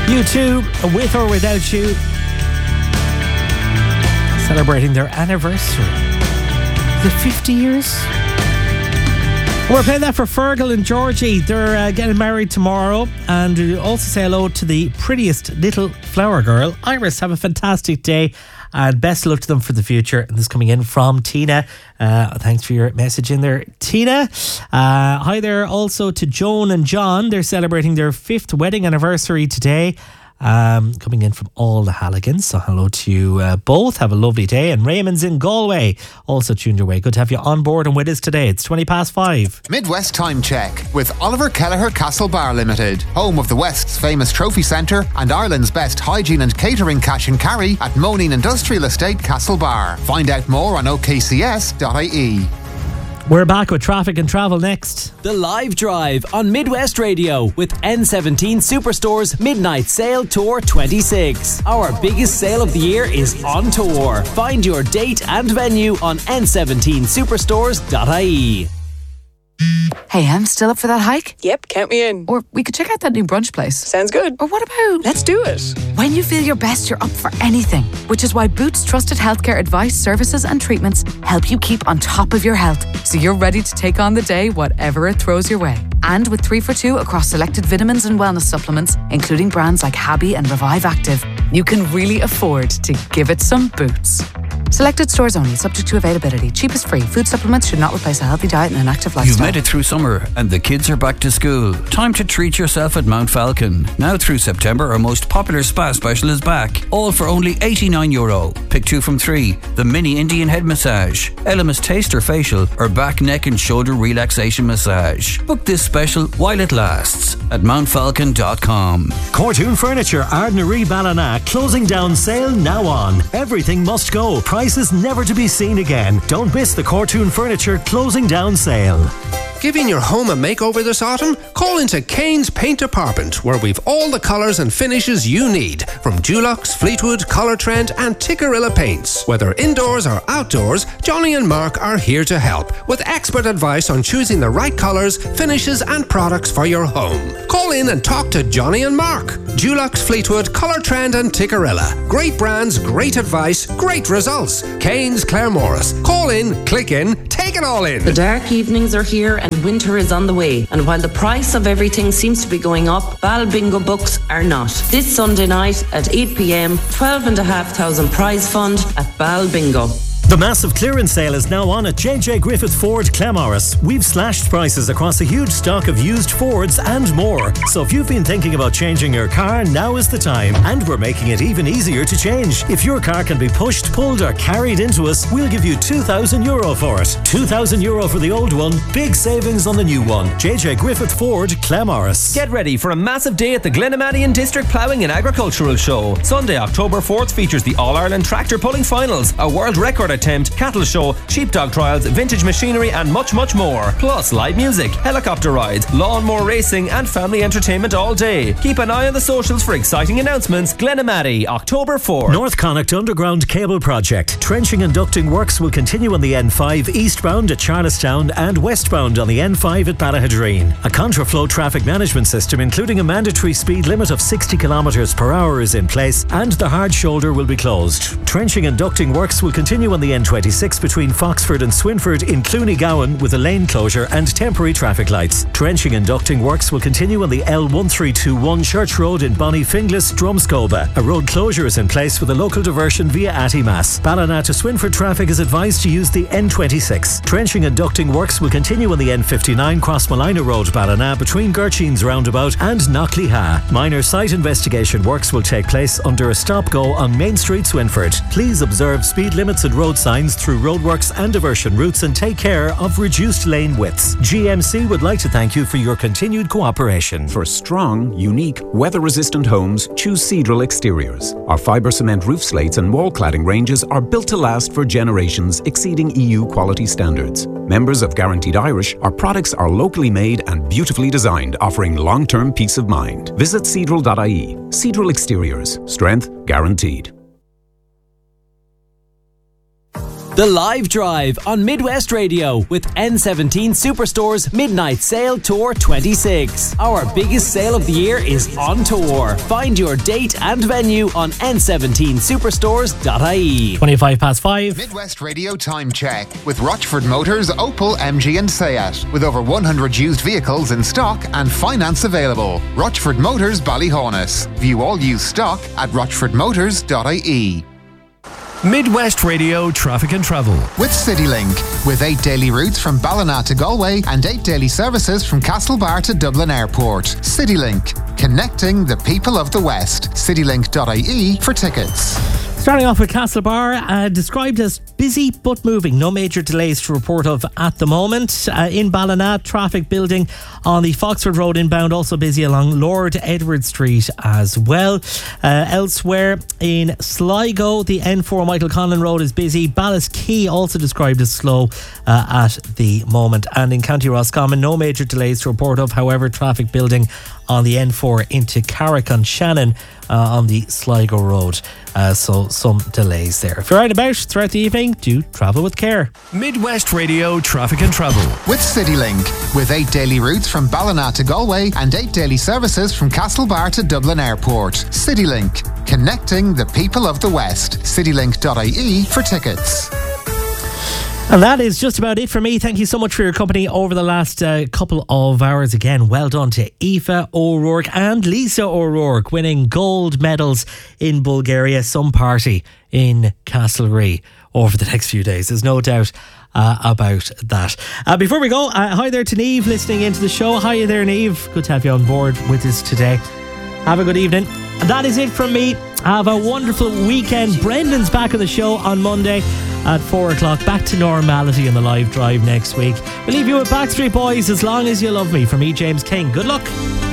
U2, With or Without You, celebrating their anniversary. Is it 50 years? We're playing that for Fergal and Georgie. They're getting married tomorrow. And we also say hello to the prettiest little flower girl, Iris. Have a fantastic day and best of luck to them for the future. And this is coming in from Tina. Thanks for your message in there, Tina. Hi there also to Joan and John. They're celebrating their 5th wedding anniversary today. Coming in from all the Halligans, so hello to you both. Have a lovely day. And Raymond's in Galway, also tuned your way. Good to have you on board and with us today. It's 5:20. Midwest Time Check with Oliver Kelleher Castlebar Limited, home of the West's famous trophy centre and Ireland's best hygiene and catering cash and carry at Moneen Industrial Estate, Castlebar. Find out more on okcs.ie. We're back with traffic and travel next. The Live Drive on Midwest Radio with N17 Superstore's Midnight Sale Tour 26. Our biggest sale of the year is on tour. Find your date and venue on n17superstores.ie. Hey, I'm still up for that hike? Yep, count me in. Or we could check out that new brunch place. Sounds good. Or what about... Let's do it. When you feel your best, you're up for anything. Which is why Boots trusted healthcare advice, services and treatments help you keep on top of your health. So you're ready to take on the day, whatever it throws your way. And with 3 for 2 across selected vitamins and wellness supplements, including brands like Habby and Revive Active, you can really afford to give it some Boots. Selected stores only, subject to availability. Cheap is free. Food supplements should not replace a healthy diet and an active lifestyle. You've made it through summer and the kids are back to school. Time to treat yourself at Mount Falcon. Now through September, our most popular spa special is back. All for only €89. Pick 2 from 3. The mini Indian head massage, Elemis taster facial, or back, neck and shoulder relaxation massage. Book this special while it lasts at mountfalcon.com. Cortoon Furniture, Ardnaree Ballina, closing down sale now on. Everything must go. Prices never to be seen again. Don't miss the Cortoon Furniture closing down sale. Giving your home a makeover this autumn? Call into Kane's Paint Department, where we've all the colours and finishes you need, from Dulux, Fleetwood, Colour Trend and Tickerilla paints. Whether indoors or outdoors, Johnny and Mark are here to help, with expert advice on choosing the right colours, finishes and products for your home. Call in and talk to Johnny and Mark. Dulux, Fleetwood, Colour Trend and Tickerilla. Great brands, great advice, great results. Kane's Claremorris. Call in, click in, take it all in. The dark evenings are here and winter is on the way. And while the price of everything seems to be going up, Bal Bingo books are not. This Sunday night at 8 p.m, 12,500 prize fund at Bal Bingo. The massive clearance sale is now on at JJ Griffith Ford Claremorris. We've slashed prices across a huge stock of used Fords and more. So if you've been thinking about changing your car, now is the time. And we're making it even easier to change. If your car can be pushed, pulled or carried into us, we'll give you €2,000 for it. €2,000 for the old one, big savings on the new one. JJ Griffith Ford Claremorris. Get ready for a massive day at the Glenamaddy District Ploughing and Agricultural Show. Sunday, October 4th features the All-Ireland Tractor Pulling Finals, a world record attempt, cattle show, sheepdog trials, vintage machinery and much more. Plus live music, helicopter rides, lawnmower racing and family entertainment all day. Keep an eye on the socials for exciting announcements. Glenamaddy, October 4th. North Connacht Underground Cable Project. Trenching and ducting works will continue on the N5 eastbound at Charlestown and westbound on the N5 at Ballahadreen. A contraflow traffic management system including a mandatory speed limit of 60 km/h is in place and the hard shoulder will be closed. Trenching and ducting works will continue on the N26 between Foxford and Swinford in Clooney-Gowan with a lane closure and temporary traffic lights. Trenching and ducting works will continue on the L1321 Church Road in Bonnyfinglas, Drumscoba. A road closure is in place with a local diversion via Attymass. Ballina to Swinford traffic is advised to use the N26. Trenching and ducting works will continue on the N59 Crossmolina Road, Ballina, between Gertchines Roundabout and Knockleyha. Minor site investigation works will take place under a stop-go on Main Street, Swinford. Please observe speed limits and road signs through roadworks and diversion routes and take care of reduced lane widths. GMC would like to thank you for your continued cooperation. For strong, unique, weather-resistant homes, choose Cedral Exteriors. Our fibre cement roof slates and wall cladding ranges are built to last for generations, exceeding EU quality standards. Members of Guaranteed Irish, our products are locally made and beautifully designed, offering long-term peace of mind. Visit cedral.ie. Cedral Exteriors. Strength guaranteed. The Live Drive on Midwest Radio with N17 Superstore's Midnight Sale Tour 26. Our biggest sale of the year is on tour. Find your date and venue on n17superstores.ie. 5:25. Midwest Radio time check with Rochford Motors, Opel, MG and Seat. With over 100 used vehicles in stock and finance available. Rochford Motors, Ballyhonus. View all used stock at rochfordmotors.ie. Midwest Radio Traffic and Travel with CityLink, with 8 daily routes from Ballina to Galway and 8 daily services from Castlebar to Dublin Airport. CityLink, connecting the people of the West. CityLink.ie for tickets. Starting off with Castlebar, described as busy but moving. No major delays to report of at the moment. In Ballina, traffic building on the Foxford Road inbound, also busy along Lord Edward Street as well. Elsewhere in Sligo, the N4 Michael Conlon Road is busy. Ballyskey also described as slow at the moment. And in County Roscommon, no major delays to report of. However, traffic building on the N4 into Carrick-on-Shannon on the Sligo Road. So some delays there. If you're out about throughout the evening, do travel with care. Midwest Radio Traffic and Travel with CityLink, with 8 daily routes from Ballina to Galway and 8 daily services from Castlebar to Dublin Airport. CityLink, connecting the people of the West. CityLink.ie for tickets. And that is just about it for me. Thank you so much for your company over the last couple of hours. Again, well done to Aoife O'Rourke and Lisa O'Rourke, winning gold medals in Bulgaria. Some party in Castlerea over the next few days. There's no doubt about that. Before we go, hi there to Niamh listening into the show. Hi there, Niamh. Good to have you on board with us today. Have a good evening. And that is it from me. Have a wonderful weekend. Brendan's back on the show on Monday at 4 o'clock. Back to normality in the Live Drive next week. We'll leave you with Backstreet Boys, As Long As You Love Me, from me, James King. Good luck.